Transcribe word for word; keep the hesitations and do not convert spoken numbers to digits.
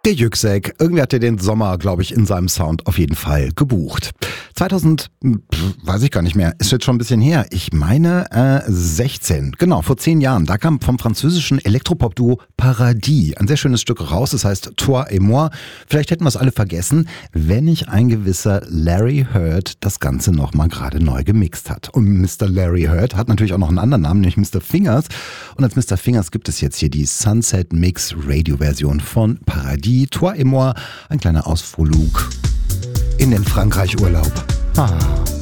Der Yüksek, irgendwie hat er den Sommer, glaube ich, in seinem Sound auf jeden Fall gebucht. zweitausend, weiß ich gar nicht mehr, ist jetzt schon ein bisschen her. Ich meine äh, sechzehn, genau, vor zehn Jahren. Da kam vom französischen Elektropop-Duo Paradis ein sehr schönes Stück raus. Das heißt Toi et moi. Vielleicht hätten wir es alle vergessen, wenn nicht ein gewisser Larry Heard das Ganze nochmal gerade neu gemixt hat. Und Mister Larry Heard hat natürlich auch noch einen anderen Namen, nämlich Mister Fingers. Und als Mister Fingers gibt es jetzt hier die Sunset Mix Radio-Version von Paradis. Toi et moi, ein kleiner Ausflug in den Frankreich-Urlaub. Ah.